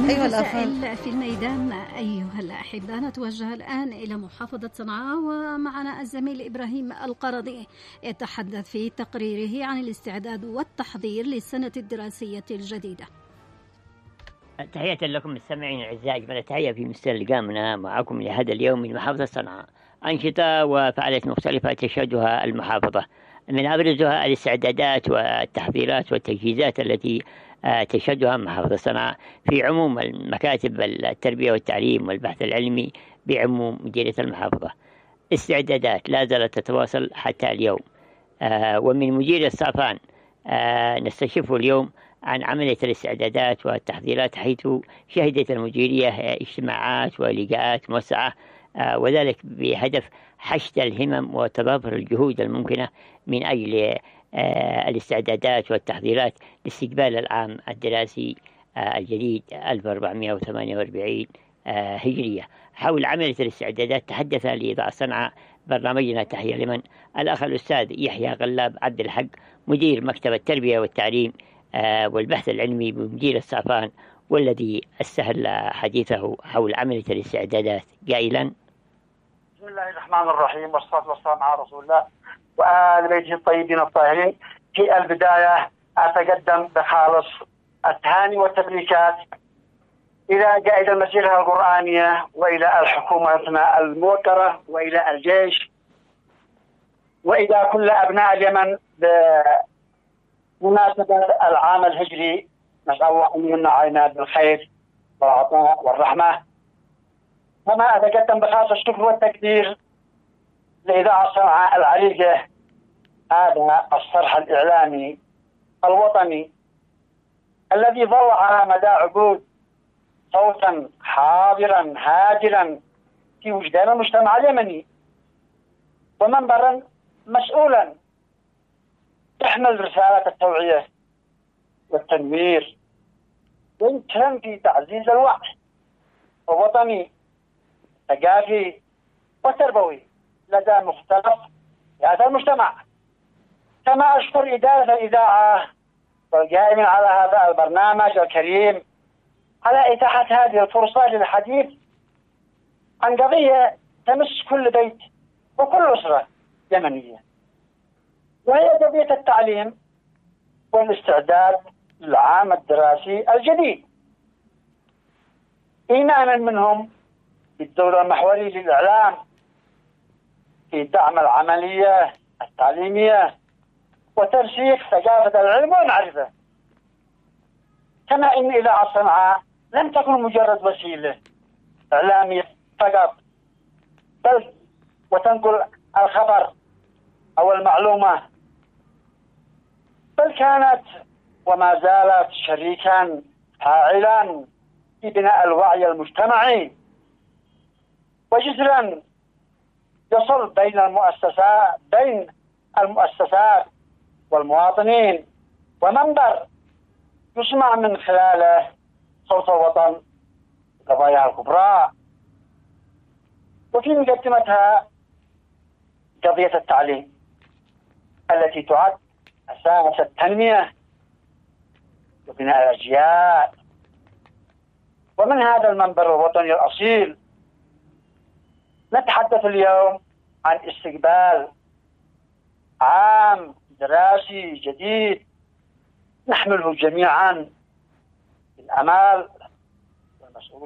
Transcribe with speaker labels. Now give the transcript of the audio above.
Speaker 1: أيها الأفاضل.
Speaker 2: مساء في الميدان أيها الأحبة، نتوجه الآن إلى محافظة صنعاء ومعنا الزميل إبراهيم القرضي يتحدث في تقريره عن الاستعداد والتحضير للسنة الدراسية الجديدة.
Speaker 3: تحية لكم مستمعين الأعزاء، أجمل تحية في مستلقامنا معكم لهذا اليوم من محافظة صنعاء. أنشطة وفعاليات مختلفة تشهدها المحافظة، من أبرزها الاستعدادات والتحضيرات والتجهيزات التي تشهدها محافظة صنعاء في عموم المكاتب التربية والتعليم والبحث العلمي بعموم مديرية المحافظة. استعدادات لا زالت تتواصل حتى اليوم، ومن مدير الصافان نستشف اليوم عن عملية الاستعدادات والتحضيرات، حيث شهدت المديرية اجتماعات ولقاءات موسعة، وذلك بهدف حشد الهمم وتضافر الجهود الممكنة من أجل الاستعدادات والتحضيرات لاستقبال العام الدراسي الجديد 1448 هجرية. حول عملية الاستعدادات تحدث لإذاعة صنعاء برنامجنا تحية لمن الأخ الأستاذ يحيى غلاب عبد الحق، مدير مكتب التربية والتعليم والبحث العلمي بمدير الصافان، والذي استهل حديثه حول عملية الاستعدادات قائلا:
Speaker 4: بسم الله الرحمن الرحيم، والصلاة والسلام على رسول الله وآل بيته الطيبين الطاهرين. في البداية أتقدم بخالص التهاني والتبريكات إلى قائد المسيرة القرآنية وإلى الحكومة الموقرة وإلى الجيش وإلى كل أبناء اليمن بمناسبة العام الهجري. نسأل الله أن يمن علينا بالخير والعطاء والرحمة. كما أتقدم بخاص الشكر والتقدير لإذاعة صنعاء العريقة، هذا الصرح الإعلامي الوطني الذي ظل على مدى عقود صوتا حاضرا هادرا في وجدان المجتمع اليمني، ومنبرا مسؤولا تحمل رسالة التوعية والتنوير ويسهم في تعزيز الوعي الوطني ثقافي وتربوي لدى مختلف فئات المجتمع. كما أشكر إدارة الإذاعة والقائمين على هذا البرنامج الكريم على إتاحة هذه الفرصة للحديث عن قضية تمس كل بيت وكل أسرة يمنية، وهي قضية التعليم والاستعداد للعام الدراسي الجديد، إيمانا منهم بالدور المحوري للإعلام في دعم العملية التعليمية وترسيخ ثقافة العلم والمعرفة. كما إن إذاعة صنعاء لم تكن مجرد وسيلة إعلامية فقط، بل وتنقل الخبر أو المعلومة، بل كانت وما زالت شريكا فاعلا في بناء الوعي المجتمعي وجسرا يصل بين المؤسسات والمواطنين، ومنبر يسمع من خلاله صوت الوطن قضايا الكبرى. وفي مقدمتها قضية التعليم التي تعد أساس التنمية وبناء الأجيال. ومن هذا المنبر الوطني الأصيل نتحدث اليوم عن استقبال عام دراسي جديد نحمله جميعا بالأمال والمسؤولية